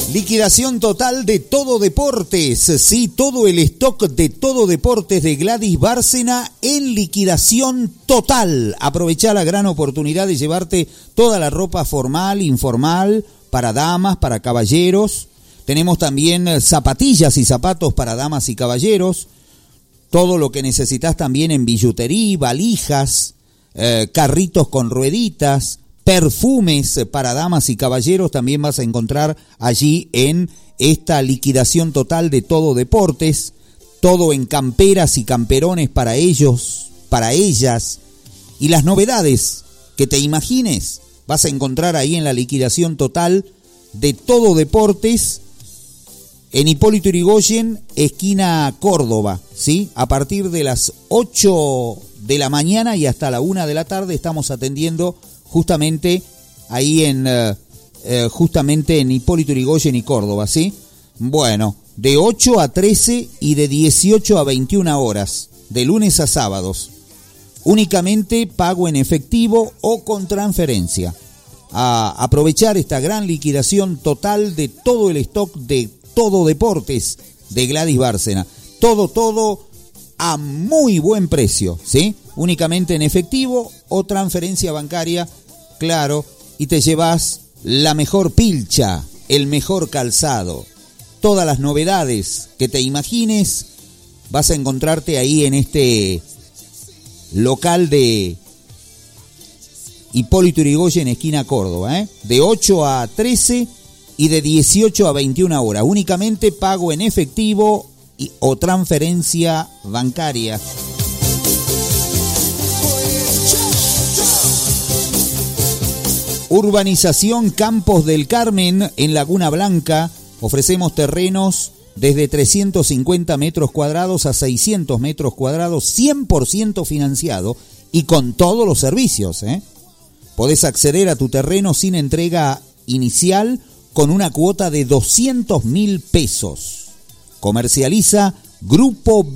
Liquidación total de Todo Deportes. Sí, todo el stock de Todo Deportes de Gladys Bárcena en liquidación total. Aprovechá la gran oportunidad de llevarte toda la ropa formal, informal, para damas, para caballeros. Tenemos también zapatillas y zapatos para damas y caballeros. Todo lo que necesitas también en billutería, valijas, carritos con rueditas, perfumes para damas y caballeros también vas a encontrar allí en esta liquidación total de Todo Deportes. Todo en camperas y camperones para ellos, para ellas. Y las novedades que te imagines vas a encontrar ahí en la liquidación total de Todo Deportes en Hipólito Yrigoyen, esquina Córdoba, ¿sí? A partir de las 8 de la mañana y hasta la 1 de la tarde estamos atendiendo justamente ahí justamente en Hipólito Yrigoyen y Córdoba, ¿sí? Bueno, de 8 a 13 y de 18 a 21 horas, de lunes a sábados. Únicamente pago en efectivo o con transferencia. A aprovechar esta gran liquidación total de todo el stock de Todo Deportes de Gladys Bárcena. Todo a muy buen precio, ¿sí? Únicamente en efectivo o transferencia bancaria, claro, y te llevas la mejor pilcha, el mejor calzado. Todas las novedades que te imagines vas a encontrarte ahí en este local de Hipólito Yrigoyen, esquina Córdoba, de 8 a 13 y de 18 a 21 horas. Únicamente pago en efectivo o transferencia bancaria. Urbanización Campos del Carmen en Laguna Blanca. Ofrecemos terrenos desde 350 metros cuadrados a 600 metros cuadrados, 100% financiado y con todos los servicios. Podés acceder a tu terreno sin entrega inicial con una cuota de 200.000 pesos. Comercializa Grupo